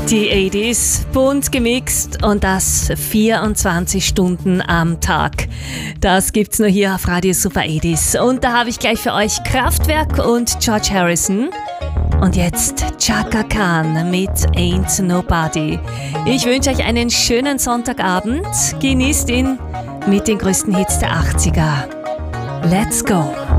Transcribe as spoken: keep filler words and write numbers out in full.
Die achtziger, bunt gemixt und das vierundzwanzig Stunden am Tag. Das gibt's nur hier auf Radio Super achtziger. Und da habe ich gleich für euch Kraftwerk und George Harrison. Und jetzt Chaka Khan mit Ain't Nobody. Ich wünsche euch einen schönen Sonntagabend. Genießt ihn mit den größten Hits der achtziger. Let's go!